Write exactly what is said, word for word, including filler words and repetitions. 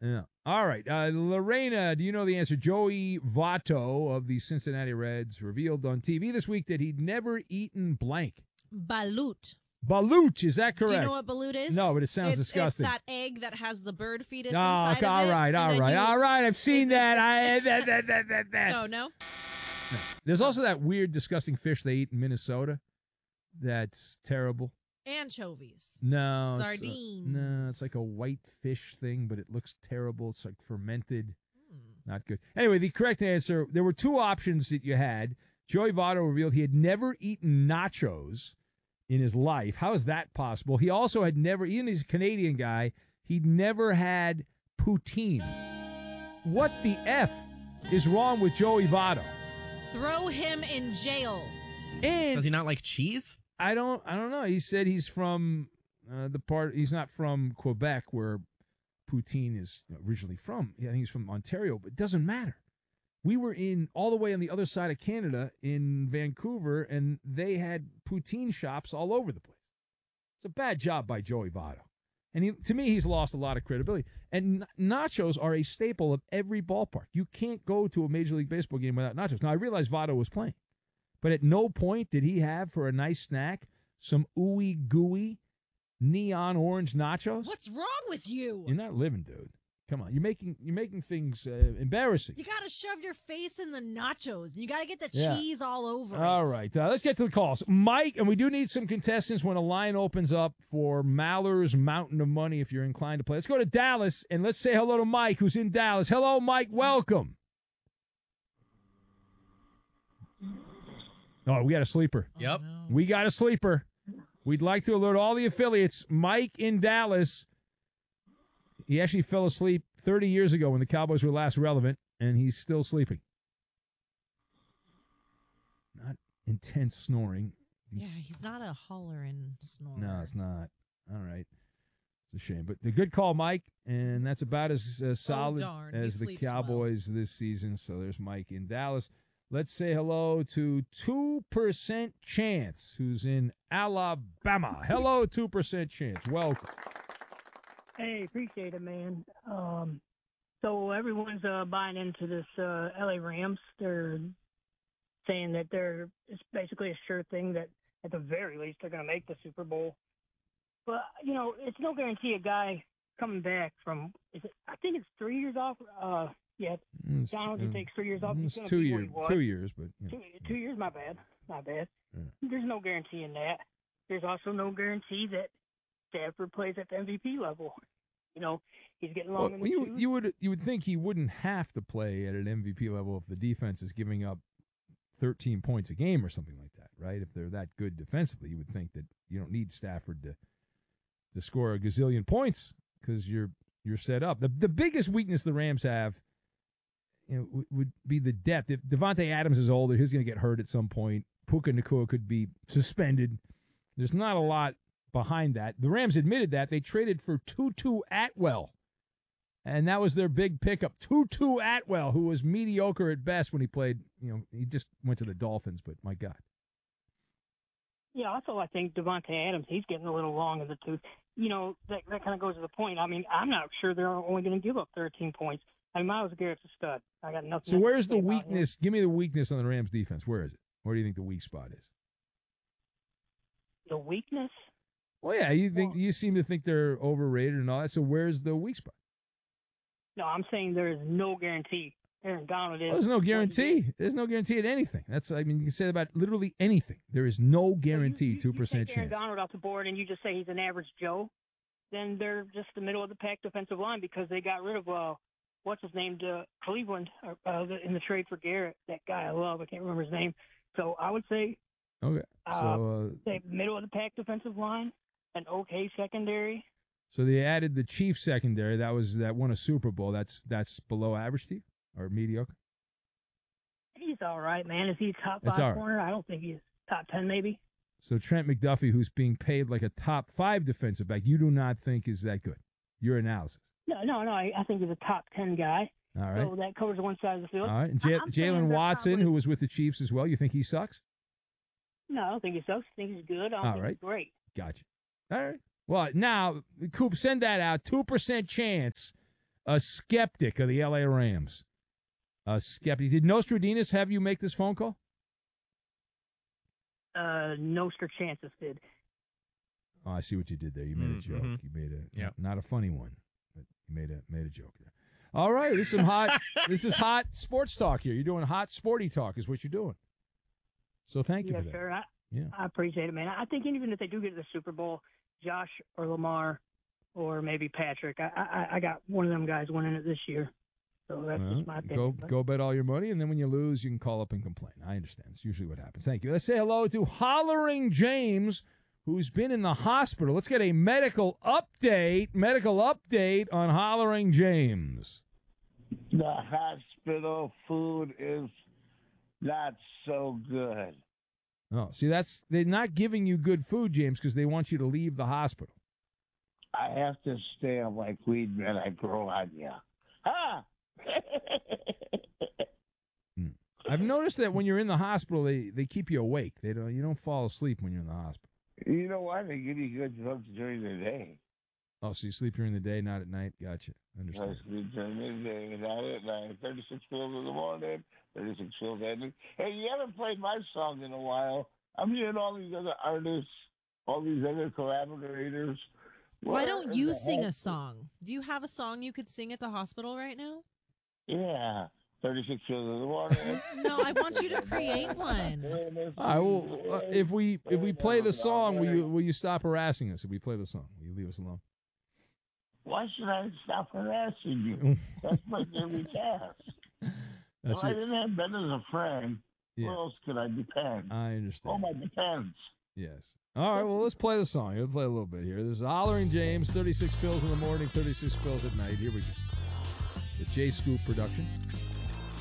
Yeah. All right. Uh, Lorena, do you know the answer? Joey Votto of the Cincinnati Reds revealed on T V this week that he'd never eaten blank. Balut. Balut, is that correct? Do you know what balut is? No, but it sounds it's, disgusting. It's that egg that has the bird fetus oh, inside okay, of all it. right, all right, you, all right. I've seen that. I, that, that, that, that, that. So, no? no? There's also that weird, disgusting fish they eat in Minnesota. That's terrible. Anchovies. No. Sardines. It's, uh, no, it's like a white fish thing, but it looks terrible. It's like fermented. Hmm. Not good. Anyway, the correct answer, there were two options that you had. Joey Votto revealed he had never eaten nachos in his life. How is that possible? He also had never, even he's a Canadian guy, he'd never had poutine. What the F is wrong with Joey Votto? Throw him in jail. And does he not like cheese? I don't I don't know. He said he's from uh, the part, he's not from Quebec where poutine is originally from. Yeah, I think he's from Ontario, but it doesn't matter. We were in all the way on the other side of Canada in Vancouver, and they had poutine shops all over the place. It's a bad job by Joey Votto. And he, to me, he's lost a lot of credibility. And nachos are a staple of every ballpark. You can't go to a Major League Baseball game without nachos. Now, I realize Votto was playing, but at no point did he have, for a nice snack, some ooey gooey neon orange nachos. What's wrong with you? You're not living, dude. Come on, you're making you're making things uh, embarrassing. You got to shove your face in the nachos, and you got to get the yeah. cheese all over all it. right, uh, let's get to the calls. Mike, and we do need some contestants when a line opens up for Maller's Mountain of Money if you're inclined to play. Let's go to Dallas, and let's say hello to Mike, who's in Dallas. Hello, Mike. Welcome. Oh, we got a sleeper. Yep. Oh, no. We got a sleeper. We'd like to alert all the affiliates. Mike in Dallas. He actually fell asleep thirty years ago when the Cowboys were last relevant, and he's still sleeping. Not intense snoring. Yeah, he's not a hollering snorer. No, it's not. All right. It's a shame. But the good call, Mike, and that's about as uh, solid oh, darn. as he the Cowboys well. this season. So there's Mike in Dallas. Let's say hello to two percent Chance, who's in Alabama. Hello, two percent Chance. Welcome. Hey, appreciate it, man. Um, so everyone's uh, buying into this uh, L A Rams. They're saying that they're it's basically a sure thing that at the very least they're going to make the Super Bowl. But you know, it's no guarantee a guy coming back from. Is it, I think it's three years off. Uh, yeah, It's, Donald uh, takes three years off. It's He's two be years. Two years, but you know. two, two years. My bad. My bad. Yeah. There's no guarantee in that. There's also no guarantee that Stafford plays at the M V P level. You know, he's getting along Well, in the you, two. you would you would think he wouldn't have to play at an M V P level if the defense is giving up thirteen points a game or something like that, right? If they're that good defensively, you would think that you don't need Stafford to to score a gazillion points because you're you're set up. The the biggest weakness the Rams have, you know, would, would be the depth. If Devontae Adams is older, he's going to get hurt at some point. Puka Nacua could be suspended. There's not a lot behind that. The Rams admitted that. They traded for Tutu Atwell, and that was their big pickup. Tutu Atwell, who was mediocre at best when he played. You know, he just went to the Dolphins, but my God. Yeah, also I think Devontae Adams, he's getting a little long in the tooth. You know, that that kind of goes to the point. I mean, I'm not sure they're only going to give up thirteen points. I mean, Myles Garrett's a stud. I got nothing. So where's the about weakness? Give me the weakness on the Rams defense. Where is it? Where do you think the weak spot is? The weakness? Well, yeah, you think well, you seem to think they're overrated and all that. So where's the weak spot? No, I'm saying there is no guarantee. Aaron Donald is. Well, there's no guarantee. There's no guarantee at anything. That's I mean, you can say that about literally anything. There is no guarantee. Two percent chance. Aaron chance. Donald off the board, and you just say he's an average Joe. Then they're just the middle of the pack defensive line because they got rid of uh, what's his name to Cleveland uh, in the trade for Garrett. That guy I love. I can't remember his name. So I would say, Okay, uh, so uh, say middle of the pack defensive line, an okay secondary. so they added the Chiefs secondary. That was that won a Super Bowl. That's that's below average to you or mediocre? He's all right, man. Is he top It's five all right. corner? I don't think he's top ten, maybe. So Trent McDuffie, who's being paid like a top five defensive back, you do not think is that good. Your analysis. No, no, no. I, I think he's a top ten guy. All right. So that covers one side of the field. All right. And J- I'm saying Jalen they're Watson, probably- who was with the Chiefs as well, you think he sucks? No, I don't think he sucks. I think he's good. I don't All think right. he's great. Gotcha. All right. Well, now, Coop, send that out. two percent chance a skeptic of the L A Rams. A skeptic. Did Nostradamus have you make this phone call? Uh, Nostrachantis did. Oh, I see what you did there. You made a joke. Mm-hmm. You made a Yep. not a funny one, but you made a made a joke there. All right, this is some hot. This is hot sports talk here. You're doing hot sporty talk, is what you're doing. So thank you Yes, for that. sir. I, Yeah. I appreciate it, man. I think even if they do get to the Super Bowl, Josh or Lamar or maybe Patrick, I I, I got one of them guys winning it this year. So that's Well, just my go opinion. but- go bet all your money, and then when you lose, you can call up and complain. I understand. It's usually what happens. Thank you. Let's say hello to Hollering James, who's been in the hospital. Let's get a medical update. Medical update on Hollering James. The hospital food is not so good. Oh, see, that's they're not giving you good food, James, because they want you to leave the hospital. I have to stay on like weed, man. I grow on you. Ah! I've noticed that when you're in the hospital, they, they keep you awake. They don't you don't fall asleep when you're in the hospital. You know why? They give you good drugs during the day. Oh, so you sleep during the day, not at night. Gotcha. I Understand. sleep during the day, not at night. thirty-six pills in the morning, thirty-six pills at night. Hey, you haven't played my song in a while. I'm hearing all these other artists, all these other collaborators. Why Where don't in you the sing heck- a song? Do you have a song you could sing at the hospital right now? Yeah, thirty-six pills in the morning. No, I want you to create one. All right, well, uh, if we if we play the song, will you will you stop harassing us? If we play the song, will you leave us alone? Why should I stop harassing you? That's my daily task. That's If I your- didn't have Ben as a friend, Yeah. who else could I depend? I Oh, understand. my depends. Yes. All right, well, let's play the song. Let's play a little bit here. This is Hollering James, thirty-six pills in the morning, thirty-six pills at night. Here we go. The J Scoop production.